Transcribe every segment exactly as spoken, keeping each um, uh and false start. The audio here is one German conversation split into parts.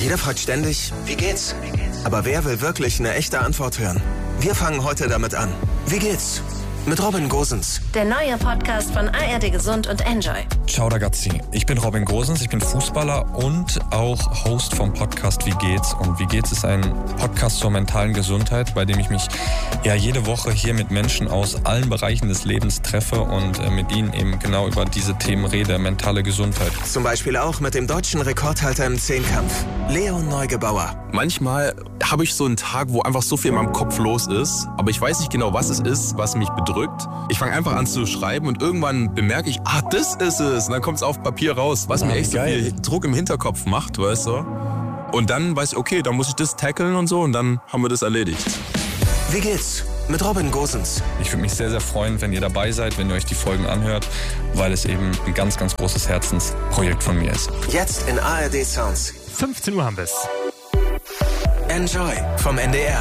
Jeder fragt ständig, wie geht's? Aber wer will wirklich eine echte Antwort hören? Wir fangen heute damit an. Wie geht's? Mit Robin Gosens. Der neue Podcast von A R D Gesund und Enjoy. Ciao ragazzi, ich bin Robin Gosens, ich bin Fußballer und auch Host vom Podcast Wie geht's? Und Wie geht's ist ein Podcast zur mentalen Gesundheit, bei dem ich mich ja jede Woche hier mit Menschen aus allen Bereichen des Lebens treffe und äh, mit ihnen eben genau über diese Themen rede, mentale Gesundheit. Zum Beispiel auch mit dem deutschen Rekordhalter im Zehnkampf, Leon Neugebauer. Manchmal habe ich so einen Tag, wo einfach so viel in meinem Kopf los ist, aber ich weiß nicht genau, was es ist, was mich bedrückt. Ich fange einfach an zu schreiben und irgendwann bemerke ich, ah, das ist es. Und dann kommt es auf Papier raus, was mir echt so viel Druck im Hinterkopf macht, weißt du. Und dann weiß ich, okay, dann muss ich das tackeln und so und dann haben wir das erledigt. Wie geht's? Mit Robin Gosens. Ich würde mich sehr, sehr freuen, wenn ihr dabei seid, wenn ihr euch die Folgen anhört, weil es eben ein ganz, ganz großes Herzensprojekt von mir ist. Jetzt in A R D Sounds. fünfzehn Uhr haben wir es. Enjoy vom N D R.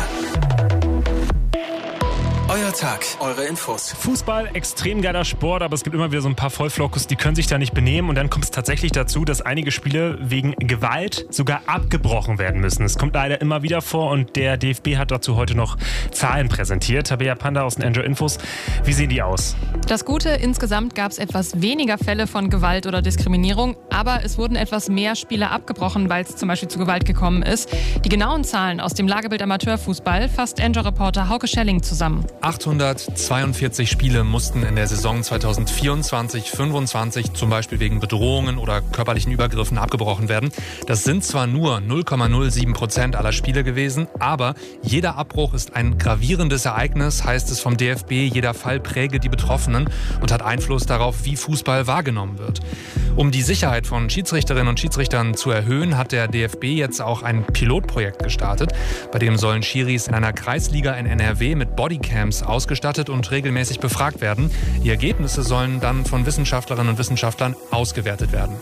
Euer Tag, eure Infos. Fußball, extrem geiler Sport, aber es gibt immer wieder so ein paar Vollflockus, die können sich da nicht benehmen. Und dann kommt es tatsächlich dazu, dass einige Spiele wegen Gewalt sogar abgebrochen werden müssen. Es kommt leider immer wieder vor und der D F B hat dazu heute noch Zahlen präsentiert. Tabea Panda aus den Enjoy Infos. Wie sehen die aus? Das Gute, insgesamt gab es etwas weniger Fälle von Gewalt oder Diskriminierung, aber es wurden etwas mehr Spiele abgebrochen, weil es zum Beispiel zu Gewalt gekommen ist. Die genauen Zahlen aus dem Lagebild Amateurfußball fasst Enjoy-Reporter Hauke Schelling zusammen. achthundertzweiundvierzig Spiele mussten in der Saison zweitausendvierundzwanzig fünfundzwanzig zum Beispiel wegen Bedrohungen oder körperlichen Übergriffen abgebrochen werden. Das sind zwar nur null Komma null sieben Prozent aller Spiele gewesen, aber jeder Abbruch ist ein gravierendes Ereignis, heißt es vom D F B. Jeder Fall präge die Betroffenen und hat Einfluss darauf, wie Fußball wahrgenommen wird. Um die Sicherheit von Schiedsrichterinnen und Schiedsrichtern zu erhöhen, hat der D F B jetzt auch ein Pilotprojekt gestartet. Bei dem sollen Schiris in einer Kreisliga in N R W mit Bodycams ausgestattet und regelmäßig befragt werden. Die Ergebnisse sollen dann von Wissenschaftlerinnen und Wissenschaftlern ausgewertet werden.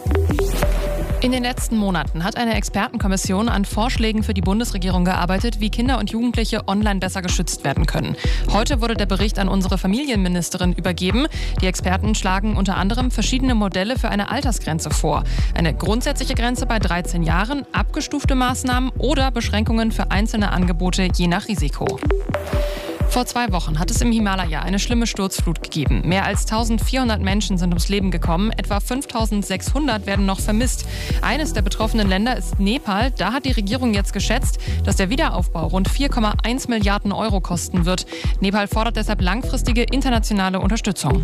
In den letzten Monaten hat eine Expertenkommission an Vorschlägen für die Bundesregierung gearbeitet, wie Kinder und Jugendliche online besser geschützt werden können. Heute wurde der Bericht an unsere Familienministerin übergeben. Die Experten schlagen unter anderem verschiedene Modelle für eine Altersgrenze vor. Eine grundsätzliche Grenze bei dreizehn Jahren, abgestufte Maßnahmen oder Beschränkungen für einzelne Angebote je nach Risiko. Vor zwei Wochen hat es im Himalaya eine schlimme Sturzflut gegeben. Mehr als eintausendvierhundert Menschen sind ums Leben gekommen, etwa fünftausendsechshundert werden noch vermisst. Eines der betroffenen Länder ist Nepal. Da hat die Regierung jetzt geschätzt, dass der Wiederaufbau rund vier Komma eins Milliarden Euro kosten wird. Nepal fordert deshalb langfristige internationale Unterstützung.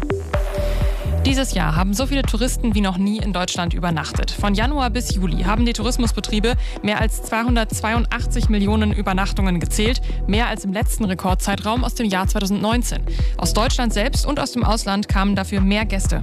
Dieses Jahr haben so viele Touristen wie noch nie in Deutschland übernachtet. Von Januar bis Juli haben die Tourismusbetriebe mehr als zweihundertzweiundachtzig Millionen Übernachtungen gezählt, mehr als im letzten Rekordzeitraum aus dem Jahr zweitausendneunzehn. Aus Deutschland selbst und aus dem Ausland kamen dafür mehr Gäste.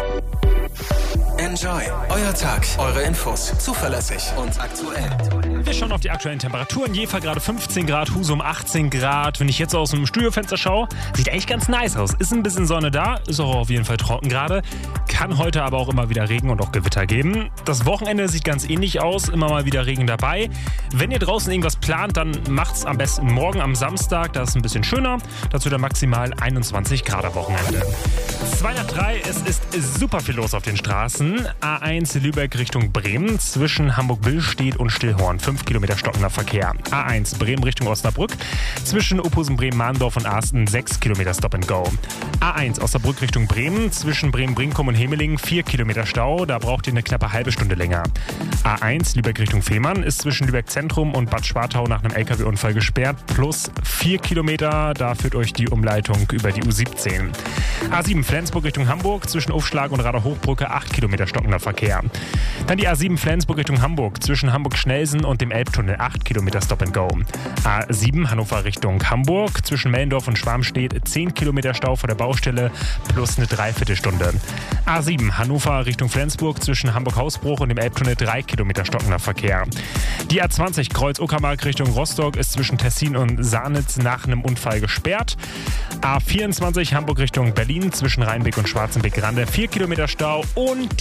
Enjoy, euer Tag, eure Infos, zuverlässig und aktuell. Wir schauen auf die aktuellen Temperaturen. Jever gerade fünfzehn Grad, Husum achtzehn Grad. Wenn ich jetzt aus dem Studiofenster schaue, sieht echt ganz nice aus. Ist ein bisschen Sonne da, ist auch auf jeden Fall trocken gerade. Kann heute aber auch immer wieder Regen und auch Gewitter geben. Das Wochenende sieht ganz ähnlich aus, immer mal wieder Regen dabei. Wenn ihr draußen irgendwas plant, dann macht's am besten morgen am Samstag. Das ist ein bisschen schöner. Dazu dann maximal einundzwanzig Grad am Wochenende. zwei nach drei, es ist super viel los auf den Straßen. A eins Lübeck Richtung Bremen zwischen Hamburg-Billstedt und Stillhorn. fünf Kilometer stockender Verkehr. A eins Bremen Richtung Osnabrück zwischen Ophusen-Bremen-Mahndorf und Arsten sechs Kilometer Stop and Go. A eins Osnabrück Richtung Bremen zwischen Bremen-Brinkum und Hemeling vier Kilometer Stau. Da braucht ihr eine knappe halbe Stunde länger. A eins Lübeck Richtung Fehmarn ist zwischen Lübeck Zentrum und Bad Schwartau nach einem L K W-Unfall gesperrt. Plus vier Kilometer. Da führt euch die Umleitung über die U siebzehn. A sieben Flensburg Richtung Hamburg zwischen Ufschlag und Rader Hochbrücke acht Kilometer stockender Verkehr. Dann die A sieben Flensburg Richtung Hamburg zwischen Hamburg-Schnelsen und dem Elbtunnel acht Kilometer Stop and Go. A sieben Hannover Richtung Hamburg zwischen Mellendorf und Schwarmstedt zehn Kilometer Stau vor der Baustelle plus eine Dreiviertelstunde. A sieben Hannover Richtung Flensburg zwischen Hamburg-Hausbruch und dem Elbtunnel drei Kilometer stockender Verkehr. Die A zwanzig Kreuz-Uckermark Richtung Rostock ist zwischen Tessin und Sarnitz nach einem Unfall gesperrt. A vierundzwanzig Hamburg Richtung Berlin zwischen Rheinbeck und Schwarzenbeck-Rande vier Kilometer Stau und die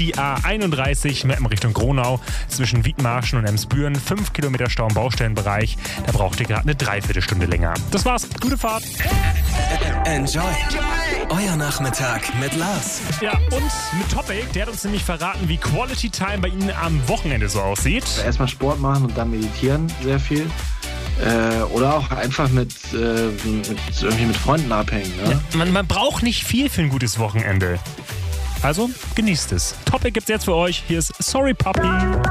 die A einunddreißig Meppen Richtung Gronau zwischen Wiedmarschen und Emsbüren. fünf Kilometer Stau im Baustellenbereich. Da braucht ihr gerade eine Dreiviertelstunde länger. Das war's. Gute Fahrt. Enjoy. Euer Nachmittag mit Lars. Ja, und mit Topic, der hat uns nämlich verraten, wie Quality Time bei Ihnen am Wochenende so aussieht. Erstmal Sport machen und dann meditieren sehr viel. Äh, oder auch einfach mit, äh, mit, irgendwie mit Freunden abhängen. Ne? Ja, man, man braucht nicht viel für ein gutes Wochenende. Also genießt es. Topic gibt's jetzt für euch. Hier ist Sorry Puppy.